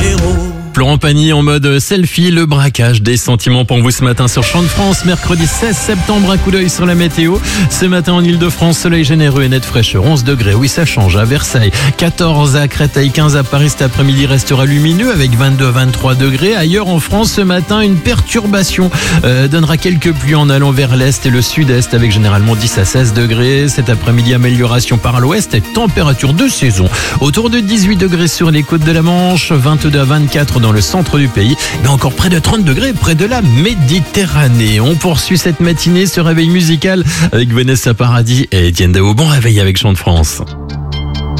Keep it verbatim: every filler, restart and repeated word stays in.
héros. Florent Pagny en mode selfie, le braquage des sentiments pour vous ce matin sur Chant de France, mercredi seize septembre, un coup d'œil sur la météo. Ce matin en Ile-de-France, soleil généreux et nette fraîcheur, onze degrés, oui ça change, à Versailles, quatorze à Créteil, quinze à Paris, cet après-midi restera lumineux avec vingt-deux à vingt-trois degrés. Ailleurs en France ce matin, une perturbation euh, donnera quelques pluies en allant vers l'est et le sud-est avec généralement dix à seize degrés. Cet après-midi, amélioration par l'ouest et température de saison autour de dix-huit degrés sur les côtes de la Manche, vingt-deux à vingt-quatre dans le centre du pays, mais encore près de trente degrés près de la Méditerranée. On poursuit cette matinée, ce réveil musical avec Vanessa Paradis et Etienne Dao. Bon réveil avec Chant de France.